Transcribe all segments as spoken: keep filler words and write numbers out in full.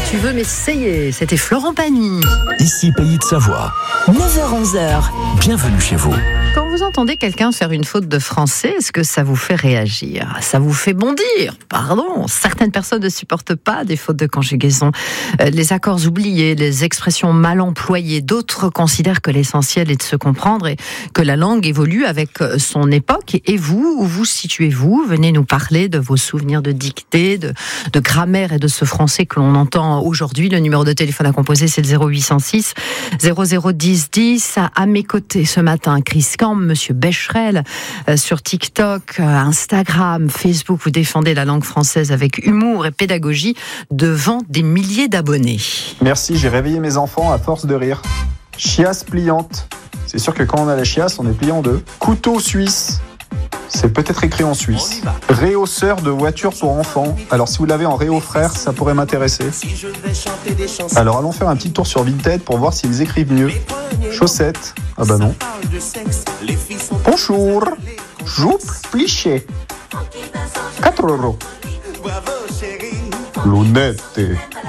tu veux m'essayer. C'était Florent Pagny. Ici Pays de Savoie. neuf heures onze heures. Bienvenue chez vous. Quand vous entendez quelqu'un faire une faute de français, est-ce que ça vous fait réagir ? Ça vous fait bondir ? Pardon, certaines personnes ne supportent pas des fautes de conjugaison, euh, les accords oubliés, les expressions mal employées. D'autres considèrent que l'essentiel est de se comprendre et que la langue évolue avec son époque. Et vous, où vous situez-vous ? Venez nous parler de vos souvenirs de dictée, de, de grammaire et de ce français que l'on entend aujourd'hui. Le numéro de téléphone à composer, c'est le zéro huit cent six zéro zéro dix dix. À mes côtés ce matin, Chris Camp, Monsieur Becherel, euh, sur TikTok, euh, Instagram, Facebook, vous défendez la langue française avec humour et pédagogie devant des milliers d'abonnés. Merci, j'ai réveillé mes enfants à force de rire. Chiasse pliante. C'est sûr que quand on a la chiasse, on est plié en deux. Couteau suisse. C'est peut-être écrit en Suisse. Réhausseur de voiture pour enfants. Alors si vous l'avez en réau frère, ça pourrait m'intéresser. Alors allons faire un petit tour sur Vinted pour voir s'ils écrivent mieux. Chaussettes. Ah bah non. Bonjour. Jouple pliché. quatre euros. Lunettes.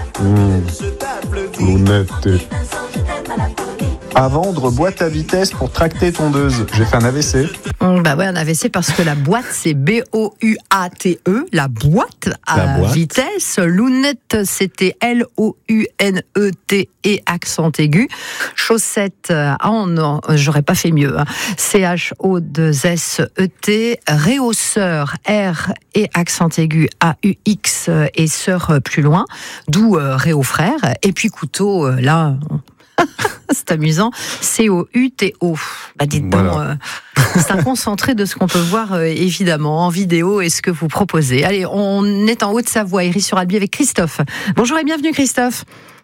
Mmh. Lunettes. À vendre boîte à vitesse pour tracter tondeuse. J'ai fait un A V C. Bah ouais, un A V C parce que la boîte, c'est B O U A T E, la boîte à La boîte. vitesse. Lunette, c'était L O U N E T et accent aigu. Chaussettes, ah non, j'aurais pas fait mieux. Hein. C H O deux S E T. Réhausseur, R et accent aigu A U X et sœur plus loin. D'où euh, Réau frère. Et puis couteau, euh, là... C'est amusant. C O U T O. Bah dites donc, Voilà. euh, c'est un concentré de ce qu'on peut voir euh, évidemment en vidéo et ce que vous proposez. Allez, on est en Haute-Savoie, Héry-sur-Albi avec Christophe. Bonjour et bienvenue Christophe.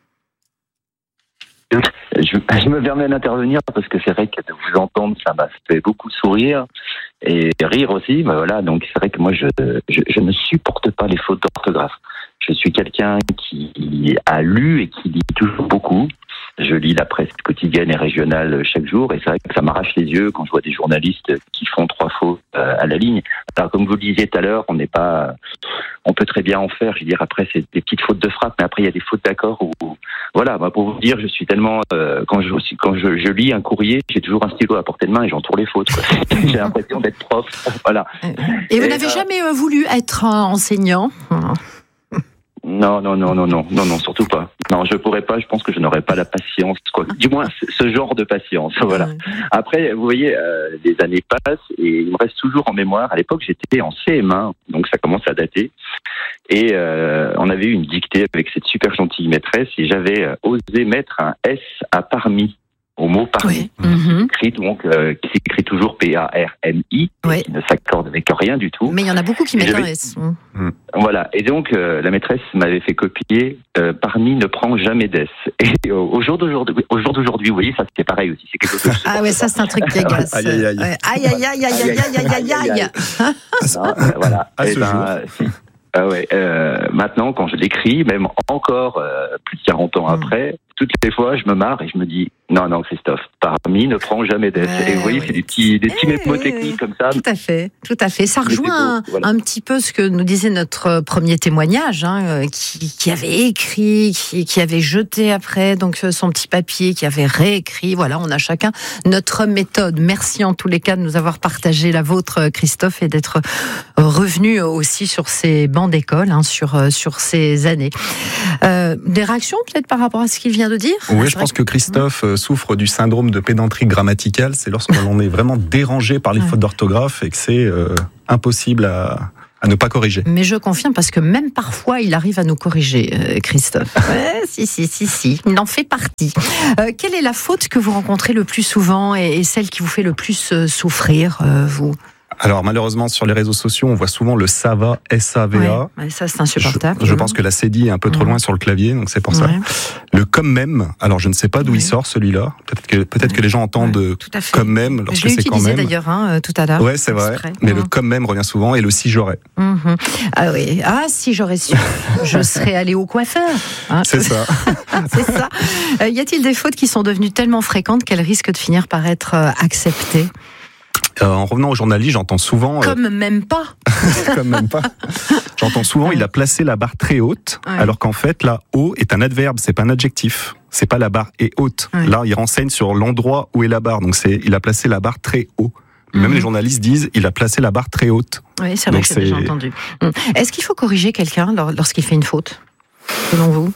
Je, je me permets d'intervenir parce que c'est vrai que de vous entendre, ça m'a fait beaucoup sourire et rire aussi. Ben voilà, donc c'est vrai que moi, je, je, je ne supporte pas les fautes d'orthographe. Je suis quelqu'un qui a lu et qui lit toujours beaucoup. Je lis la presse quotidienne et régionale chaque jour et c'est vrai que ça m'arrache les yeux quand je vois des journalistes qui font trois fautes euh, à la ligne. Alors comme vous le disiez tout à l'heure, on n'est pas, on peut très bien en faire. Je veux dire après c'est des petites fautes de frappe, mais après il y a des fautes d'accord où, voilà. Bah, pour vous dire, je suis tellement euh, quand je quand je, je lis un courrier, j'ai toujours un stylo à portée de main et j'entoure les fautes. Quoi. J'ai l'impression d'être prof, voilà. Et vous Et, n'avez euh, jamais euh, voulu être euh, enseignant ? Non, non, non, non, non, non, non, surtout pas. Non, je pourrais pas. Je pense que je n'aurais pas la patience, quoi. Du moins, ce genre de patience, voilà. Après, vous voyez, euh, les années passent et il me reste toujours en mémoire. À l'époque, j'étais en C M un, donc ça commence à dater. Et euh, on avait eu une dictée avec cette super gentille maîtresse et j'avais euh, osé mettre un S à parmi au mot parmi, Oui. Mm-hmm. écrit donc euh, qui s'écrit toujours P A R M I, Oui. qui ne s'accorde avec rien du tout. Mais il y en a beaucoup qui mettent Je un vais- S. Voilà, et donc euh, la maîtresse m'avait fait copier euh, parmi ne prend jamais d'S. Et au, au jour d'aujourd'hui, au jour d'aujourd'hui, vous voyez, ça c'est pareil aussi, c'est quelque chose. que je Ah ouais, ça c'est un truc qui agace. Aïe, aïe, aïe. Ouais. Aïe aïe aïe aïe aïe aïe aïe aïe aïe. Non, euh, voilà. À Eh ce ben, si. Ah ouais, euh, maintenant, quand je l'écris, même encore euh, plus de quarante ans Mm. après, toutes les fois, je me marre et je me dis non, non, Christophe, parmi ne prend jamais d'S. Ouais, et vous voyez, ouais. c'est des petits, des petits Eh, mémotechniques oui. comme ça. Tout à fait, tout à fait. Ça Mais c'est rejoint un, beau, voilà. un petit peu ce que nous disait notre premier témoignage, hein, euh, qui, qui avait écrit, qui, qui avait jeté après donc euh, son petit papier, qui avait réécrit. Voilà, on a chacun notre méthode. Merci en tous les cas de nous avoir partagé la vôtre, Christophe, et d'être revenu aussi sur ces bancs d'école, hein, sur euh, sur ces années. Euh, des réactions peut-être par rapport à ce qu'il vient de dire ? Oui, C'est je vrai pense que Christophe euh, souffre du syndrome de pédanterie grammaticale. C'est lorsque l'on est vraiment dérangé par les Ouais. fautes d'orthographe et que c'est euh, impossible à, à ne pas corriger. Mais je confirme parce que même parfois, il arrive à nous corriger, euh, Christophe. Ouais, si, si, si, si. Il en fait partie. Euh, quelle est la faute que vous rencontrez le plus souvent et, et celle qui vous fait le plus euh, souffrir, euh, vous ? Alors malheureusement, sur les réseaux sociaux, on voit souvent le S A V A, S A V A. Ouais, ouais, ça, c'est insupportable. Je, je pense que la cédille est un peu trop Mmh. loin sur le clavier, donc c'est pour ça. Ouais. Le comme même, alors je ne sais pas d'où Oui. il sort celui-là. Peut-être que, peut-être que les gens entendent Ouais, euh, tout à fait. comme même Je lorsque l'ai c'est quand utilisé même. d'ailleurs hein, euh, tout à l'heure. Ouais, c'est vrai. Exprès. Mais Mmh. le comme même revient souvent et le si j'aurais. Mhm. Ah oui. Ah si j'aurais su, je serais allée au coiffeur. Hein. C'est ça. C'est ça. Euh, y a-t-il des fautes qui sont devenues tellement fréquentes qu'elles risquent de finir par être euh, acceptées ? Euh, en revenant au journalisme, j'entends souvent. euh, Comme même pas. Comme même pas. J'entends souvent, il a placé la barre très haute, Ouais. alors qu'en fait, là, haut est un adverbe, c'est pas un adjectif. C'est pas la barre est haute. Ouais. Là, il renseigne sur l'endroit où est la barre. Donc, c'est, il a placé la barre très haut. Même Mhm. les journalistes disent, il a placé la barre très haute. Oui, c'est vrai Donc que j'ai déjà c'est- entendu. Hum. Est-ce qu'il faut corriger quelqu'un lor- lorsqu'il fait une faute, selon vous?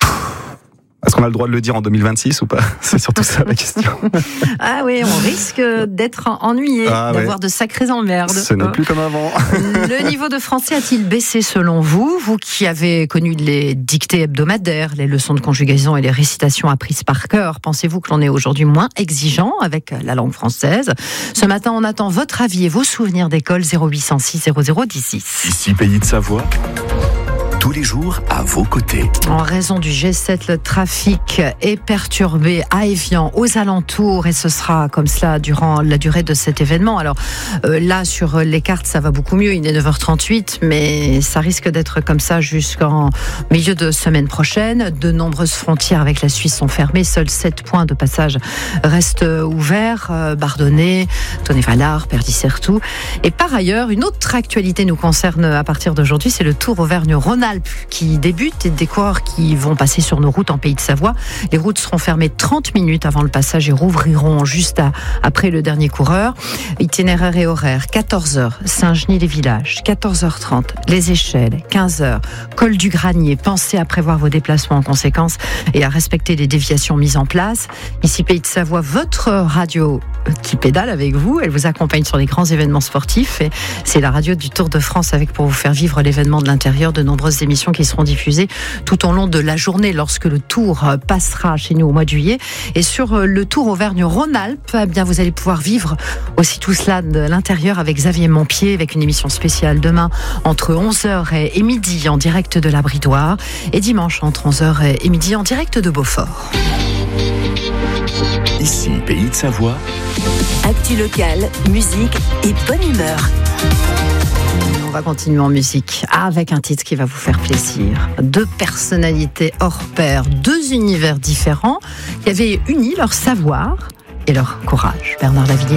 Est-ce qu'on a le droit de le dire en deux mille vingt-six ou pas? C'est surtout ça la question. Ah oui, on risque d'être ennuyé, Ah ouais. d'avoir de sacrées emmerdes. Ce n'est plus comme avant. Le niveau de français a-t-il baissé selon vous? Vous qui avez connu les dictées hebdomadaires, les leçons de conjugaison et les récitations apprises par cœur, pensez-vous que l'on est aujourd'hui moins exigeant avec la langue française? Ce matin, on attend votre avis et vos souvenirs d'école. Zéro huit cent six zéro zéro dix six. Ici Pays de Savoie, tous les jours à vos côtés. En raison du G sept, le trafic est perturbé à Évian, aux alentours, et ce sera comme cela durant la durée de cet événement. Alors euh, là, sur les cartes, ça va beaucoup mieux, il est neuf heures trente-huit, mais ça risque d'être comme ça jusqu'en milieu de semaine prochaine. De nombreuses frontières avec la Suisse sont fermées, seuls sept points de passage restent ouverts, euh, Bardonnay, Tonnet-Valard, Perdis-Certoux. Et par ailleurs, une autre actualité nous concerne à partir d'aujourd'hui, c'est le Tour Auvergne-Rhône-Alpes qui débute et des coureurs qui vont passer sur nos routes en Pays de Savoie. Les routes seront fermées trente minutes avant le passage et rouvriront juste à, après le dernier coureur. Itinéraire et horaire, quatorze heures, Saint-Genis-les-Villages, quatorze heures trente, Les Échelles, quinze heures, Col du Granier. Pensez à prévoir vos déplacements en conséquence et à respecter les déviations mises en place. Ici Pays de Savoie, votre radio qui pédale avec vous, elle vous accompagne sur les grands événements sportifs et c'est la radio du Tour de France avec pour vous faire vivre l'événement de l'intérieur, de nombreuses émissions qui seront diffusées tout au long de la journée lorsque le Tour passera chez nous au mois de juillet. Et sur le Tour Auvergne-Rhône-Alpes, eh bien vous allez pouvoir vivre aussi tout cela de l'intérieur avec Xavier Montpied, avec une émission spéciale demain entre onze heures et midi en direct de la Bridoire et dimanche entre onze heures et midi en direct de Beaufort. Ici Pays de Savoie, Actu locale, musique et bonne humeur. On va continuer en musique avec un titre qui va vous faire plaisir. Deux personnalités hors pair, deux univers différents qui avaient uni leur savoir et leur courage. Bernard Lavilliers.